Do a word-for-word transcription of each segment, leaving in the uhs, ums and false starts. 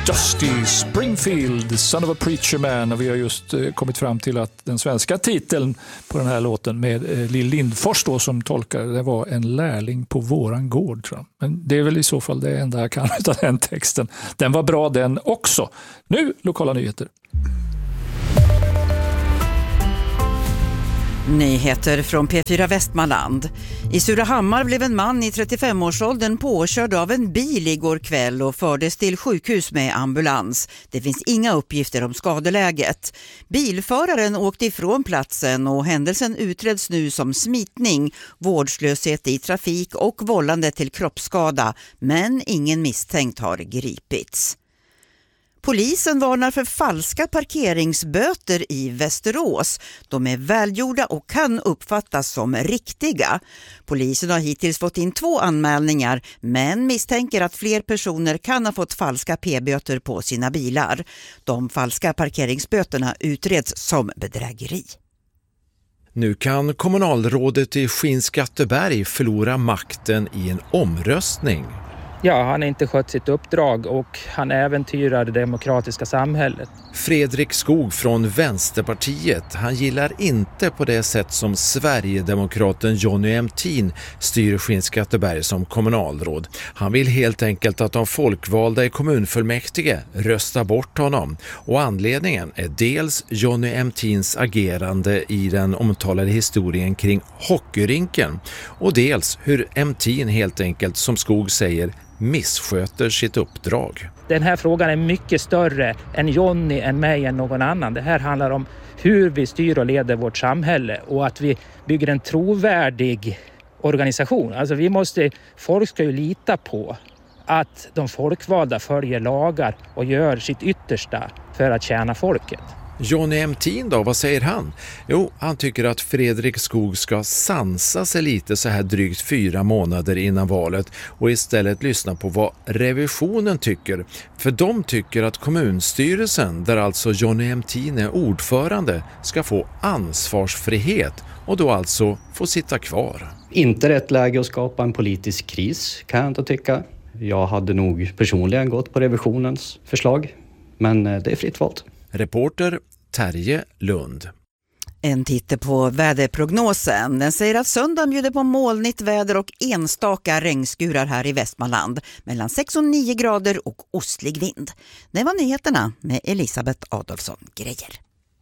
Dusty Springfield, Son of a Preacher Man, och vi har just eh, kommit fram till att den svenska titeln på den här låten med eh, Lill Lindfors då, som tolkar det var En lärling på våran gård, tror jag. Men det är väl i så fall det enda jag kan av den texten. Den var bra den också. Nu lokala nyheter. Nyheter från P fyra Västmanland. I Surahammar blev en man i trettiofemårsåldern påkörd av en bil igår kväll och fördes till sjukhus med ambulans. Det finns inga uppgifter om skadeläget. Bilföraren åkte ifrån platsen och händelsen utreds nu som smitning, vårdslöshet i trafik och vållande till kroppsskada, men ingen misstänkt har gripits. Polisen varnar för falska parkeringsböter i Västerås. De är välgjorda och kan uppfattas som riktiga. Polisen har hittills fått in två anmälningar, men misstänker att fler personer kan ha fått falska p-böter på sina bilar. De falska parkeringsböterna utreds som bedrägeri. Nu kan kommunalrådet i Skinnskatteberg förlora makten i en omröstning. Ja, han har inte skött sitt uppdrag och han äventyrar det demokratiska samhället. Fredrik Skog från Vänsterpartiet, han gillar inte på det sätt som Sverigedemokraten Jonny Emtin styr Skinnskatteberg som kommunalråd. Han vill helt enkelt att de folkvalda i kommunfullmäktige röstar bort honom. Och anledningen är dels Jonny Emtins agerande i den omtalade historien kring hockeyrinken och dels hur Emtin helt enkelt, som Skog säger, missköter sitt uppdrag. Den här frågan är mycket större än Jonny, än mig, än någon annan. Det här handlar om hur vi styr och leder vårt samhälle och att vi bygger en trovärdig organisation. Alltså vi måste, folk ska ju lita på att de folkvalda följer lagar och gör sitt yttersta för att tjäna folket. Jonny Emtin då, vad säger han? Jo, han tycker att Fredrik Skog ska sansa sig lite så här drygt fyra månader innan valet och istället lyssna på vad revisionen tycker. För de tycker att kommunstyrelsen, där alltså Jonny Emtin är ordförande, ska få ansvarsfrihet och då alltså få sitta kvar. Inte rätt läge att skapa en politisk kris, kan jag inte tycka. Jag hade nog personligen gått på revisionens förslag, men det är fritt valt. Reporter Terje Lund. En titt på väderprognosen. Den säger att söndagen bjuder på molnigt väder och enstaka regnskurar här i Västmanland. Mellan sex och nio grader och ostlig vind. Det var nyheterna med Elisabeth Adolfsson Grejer.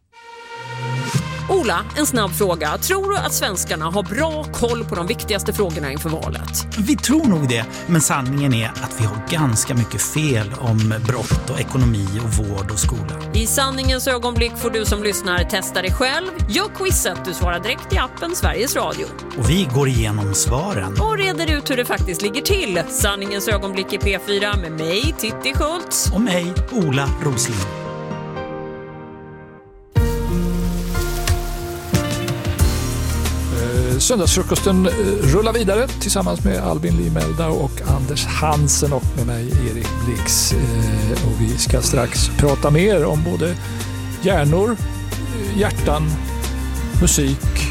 Ola, en snabb fråga. Tror du att svenskarna har bra koll på de viktigaste frågorna inför valet? Vi tror nog det, men sanningen är att vi har ganska mycket fel om brott och ekonomi och vård och skola. I sanningens ögonblick får du som lyssnar testa dig själv. Gör quizet, du svarar direkt i appen Sveriges Radio. Och vi går igenom svaren. Och reder ut hur det faktiskt ligger till. Sanningens ögonblick i P fyra med mig, Titti Schultz. Och mig, Ola Rosling. Söndagsfrukosten rullar vidare tillsammans med Albin Limelda och Anders Hansen och med mig Erik Blix. Och vi ska strax prata mer om både hjärnor, hjärtan, musik